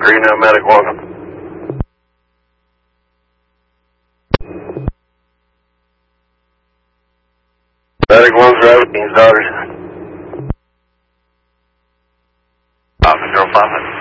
Reno, medic 1. Medic 1's driving his daughters. Officer 05.